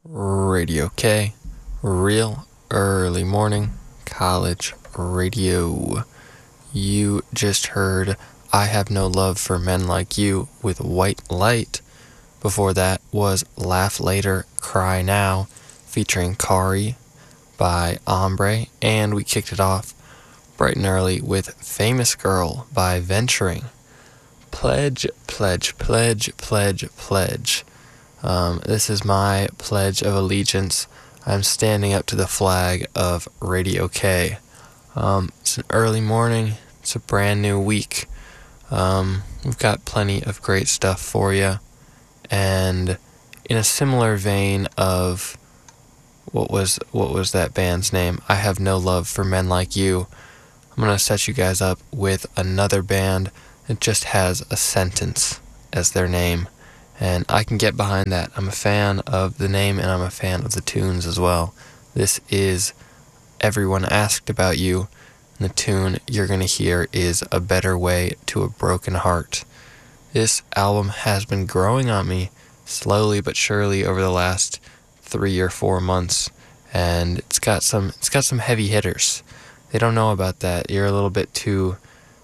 Radio K, real early morning college radio. You just heard I Have No Love for Men Like You with White Light. Before that was Laugh Later, Cry Now, featuring Kari by Ombre, and we kicked it off bright and early with Famous Girl by Venturing. Pledge, pledge, pledge, pledge, pledge. This is my pledge of allegiance. I'm standing up to the flag of Radio K. It's an early morning. It's a brand new week. We've got plenty of great stuff for you. And in a similar vein of what was that band's name? I Have No Love for Men Like You. I'm going to set you guys up with another band that just has a sentence as their name. And I can get behind that. I'm a fan of the name and I'm a fan of the tunes as well. This is Everyone Asked About You, and the tune you're going to hear is A Better Way to a Broken Heart. This album has been growing on me slowly but surely over the last 3 or 4 months, and it's got some heavy hitters. They don't know about that. You're a little bit too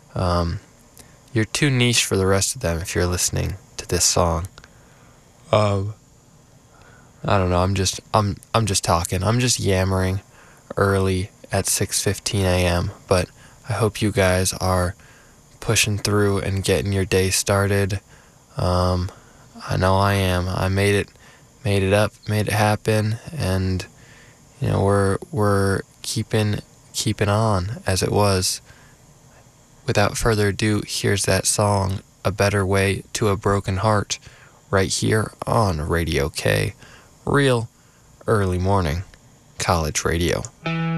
you're too niche for the rest of them if you're listening to this song. I don't know. I'm just talking. I'm just yammering early at 6:15 a.m. But I hope you guys are pushing through and getting your day started. I know I am. I made it up, made it happen, and we're keeping on as it was. Without further ado, here's that song, A Better Way to a Broken Heart, right here on Radio K, real early morning college radio.